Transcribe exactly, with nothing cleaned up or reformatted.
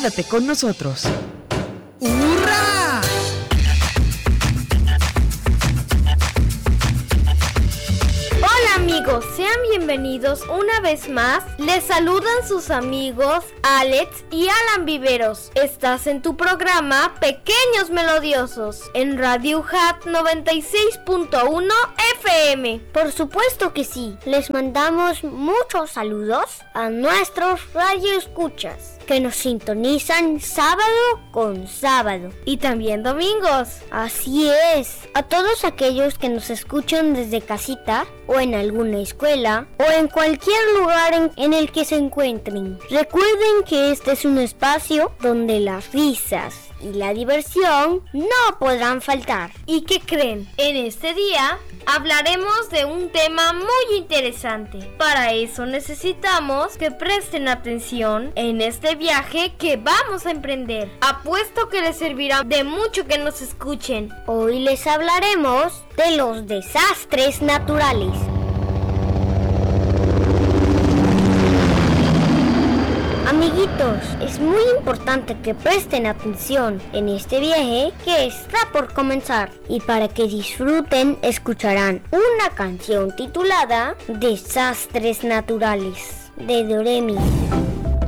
Quédate con nosotros. ¡Hurra! Hola amigos, sean bienvenidos una vez más. Les saludan sus amigos Alex y Alan Viveros. Estás en tu programa Pequeños Melodiosos en Radio Hat noventa y seis punto uno F M. Por supuesto que sí. Les mandamos muchos saludos a nuestros radioescuchas que nos sintonizan sábado con sábado y también domingos. Así es. A todos aquellos que nos escuchan desde casita o en alguna escuela o en cualquier lugar en, en el que se encuentren. Recuerden que este es un espacio donde las risas y la diversión no podrán faltar. ¿Y qué creen? En este día hablaremos de un tema muy interesante. Para eso necesitamos que presten atención en este viaje que vamos a emprender. Apuesto que les servirá de mucho que nos escuchen. Hoy les hablaremos de los desastres naturales. Amiguitos, es muy importante que presten atención en este viaje que está por comenzar. Y para que disfruten, escucharán una canción titulada Desastres Naturales de Do Re Mi.